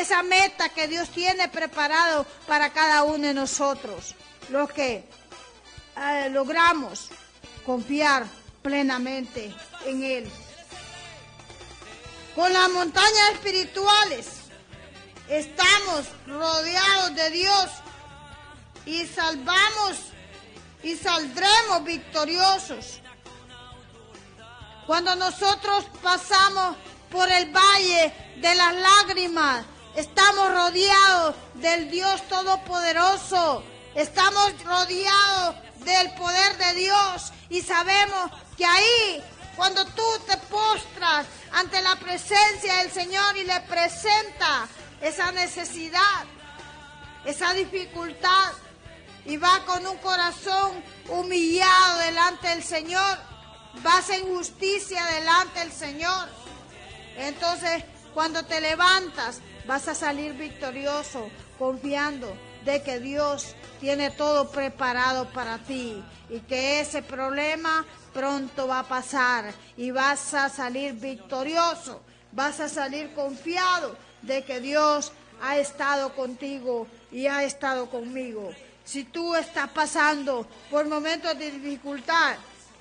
esa meta que Dios tiene preparado para cada uno de nosotros, los que logramos confiar plenamente en Él. Con las montañas espirituales estamos rodeados de Dios y salvamos y saldremos victoriosos. Cuando nosotros pasamos por el valle de las lágrimas, estamos rodeados del Dios Todopoderoso, estamos rodeados del poder de Dios y sabemos que ahí, cuando tú te postras ante la presencia del Señor y le presentas esa necesidad, esa dificultad, y vas con un corazón humillado delante del Señor, vas en justicia delante del Señor, entonces cuando te levantas vas a salir victorioso, confiando de que Dios tiene todo preparado para ti y que ese problema pronto va a pasar y vas a salir victorioso, vas a salir confiado de que Dios ha estado contigo y ha estado conmigo. Si tú estás pasando por momentos de dificultad,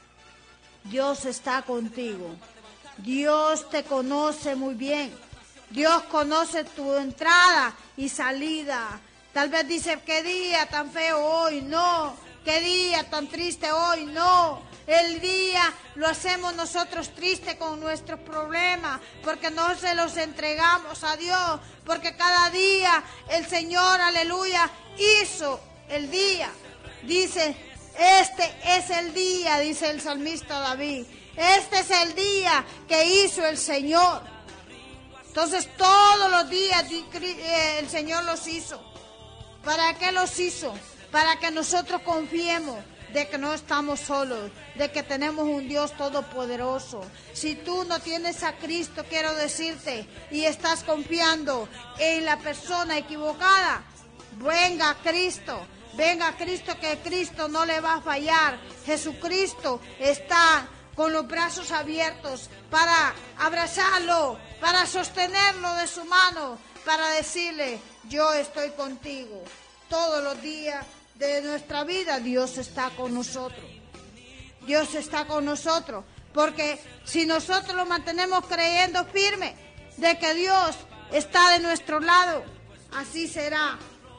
Dios está contigo. Dios te conoce muy bien. Dios conoce tu entrada y salida. Tal vez dice, qué día tan feo hoy, no. Qué día tan triste hoy, no. El día lo hacemos nosotros triste con nuestros problemas, porque no se los entregamos a Dios, porque cada día el Señor, aleluya, hizo el día. Dice, este es el día, dice el salmista David. Este es el día que hizo el Señor. Entonces todos los días el Señor los hizo. ¿Para qué los hizo? Para que nosotros confiemos de que no estamos solos, de que tenemos un Dios todopoderoso. Si tú no tienes a Cristo, quiero decirte, y estás confiando en la persona equivocada, venga a Cristo, que Cristo no le va a fallar. Jesucristo está con los brazos abiertos para abrazarlo, para sostenerlo de su mano, para decirle, yo estoy contigo. Todos los días de nuestra vida Dios está con nosotros. Dios está con nosotros, porque si nosotros lo mantenemos creyendo firme de que Dios está de nuestro lado, así será.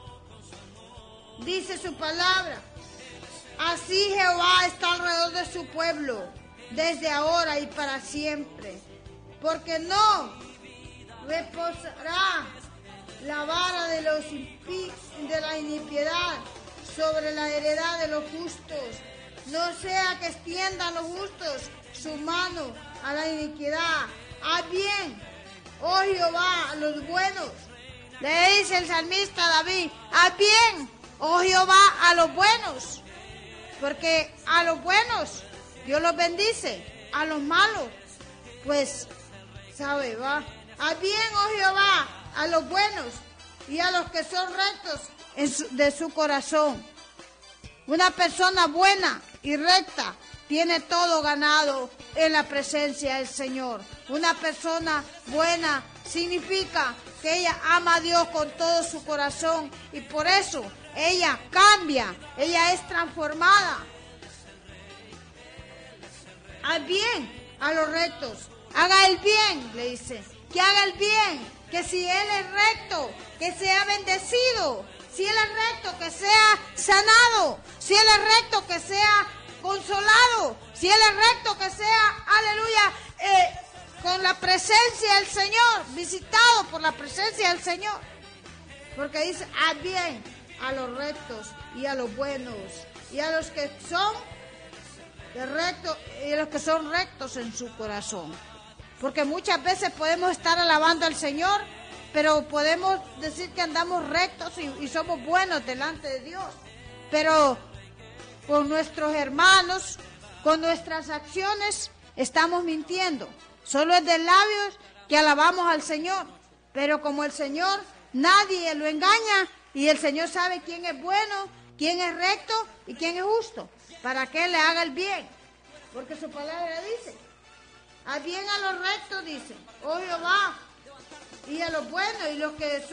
Dice su palabra, así Jehová está alrededor de su pueblo, desde ahora y para siempre, porque no reposará la vara de la iniquidad sobre la heredad de los justos, no sea que extiendan los justos su mano a la iniquidad. Haz bien, oh Jehová, a los buenos. Le dice el salmista David, haz bien, oh Jehová, a los buenos, porque a los buenos Dios los bendice, a los malos, pues, sabe, va. Haz bien, oh Jehová, a los buenos y a los que son rectos de su corazón. Una persona buena y recta tiene todo ganado en la presencia del Señor. Una persona buena significa que ella ama a Dios con todo su corazón y por eso ella cambia, ella es transformada. Haz bien a los rectos, haga el bien, le dice, que haga el bien, que si él es recto, que sea bendecido, si él es recto, que sea sanado, si él es recto, que sea consolado, si él es recto, que sea, aleluya, con la presencia del Señor, visitado por la presencia del Señor, porque dice, haz bien a los rectos y a los buenos y a los que son rectos y a los que son rectos en su corazón. Porque muchas veces podemos estar alabando al Señor, pero podemos decir que andamos rectos y somos buenos delante de Dios. Pero con nuestros hermanos, con nuestras acciones, estamos mintiendo. Solo es de labios que alabamos al Señor. Pero como el Señor, nadie lo engaña y el Señor sabe quién es bueno, quién es recto y quién es justo, para que Él le haga el bien. Porque su palabra dice, haz bien a los rectos, dice, oh Jehová, y a los buenos y los que son